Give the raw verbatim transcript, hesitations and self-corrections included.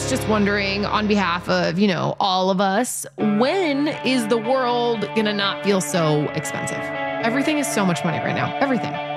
was just wondering on behalf of, you know, all of us, when is the world gonna not feel so expensive? Everything is so much money right now. Everything.